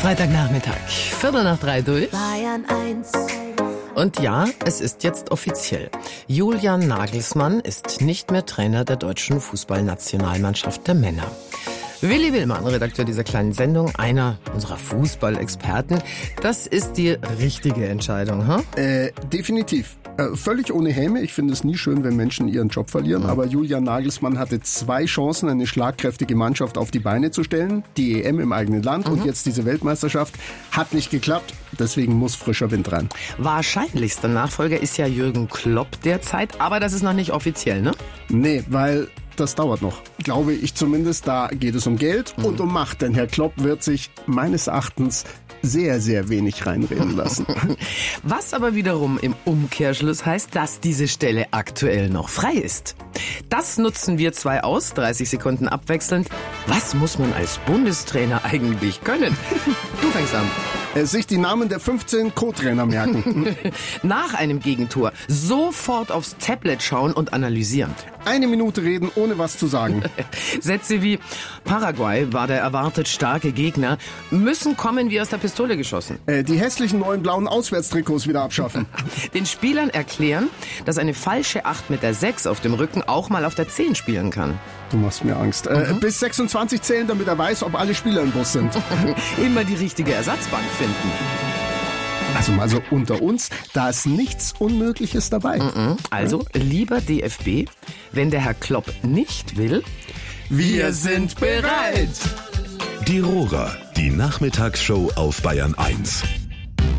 Freitagnachmittag, 2:45 durch. Bayern 1. Und ja, es ist jetzt offiziell. Julian Nagelsmann ist nicht mehr Trainer der deutschen Fußballnationalmannschaft der Männer. Willi Willmann, Redakteur dieser kleinen Sendung, einer unserer Fußballexperten. Das ist die richtige Entscheidung, ha? Definitiv. Völlig ohne Häme. Ich finde es nie schön, wenn Menschen ihren Job verlieren. Aber Julian Nagelsmann hatte 2 Chancen, eine schlagkräftige Mannschaft auf die Beine zu stellen. Die EM im eigenen Land und jetzt diese Weltmeisterschaft. Hat nicht geklappt. Deswegen muss frischer Wind rein. Wahrscheinlichster Nachfolger ist ja Jürgen Klopp derzeit. Aber das ist noch nicht offiziell, ne? Nee, weil das dauert noch. Glaube ich zumindest. Da geht es um Geld und um Macht. Denn Herr Klopp wird sich meines Erachtens sehr, sehr wenig reinreden lassen. Was aber wiederum im Umkehrschluss heißt, dass diese Stelle aktuell noch frei ist. Das nutzen wir 2 aus, 30 Sekunden abwechselnd. Was muss man als Bundestrainer eigentlich können? Du fängst an. Sich die Namen der 15 Co-Trainer merken. Nach einem Gegentor sofort aufs Tablet schauen und analysieren. 1 Minute reden, ohne was zu sagen. Sätze wie Paraguay war der erwartet starke Gegner, müssen kommen wie aus der Pistole geschossen. Die hässlichen neuen blauen Auswärtstrikots wieder abschaffen. Den Spielern erklären, dass eine falsche 8 mit der 6 auf dem Rücken auch mal auf der 10 spielen kann. Du machst mir Angst. Bis 26 zählen, damit er weiß, ob alle Spieler im Bus sind. Immer die richtige Ersatzbank finden. Also mal so unter uns, da ist nichts Unmögliches dabei. Also lieber DFB, wenn der Herr Klopp nicht will, Wir sind bereit. Die Rohrer, die Nachmittagsshow auf Bayern 1.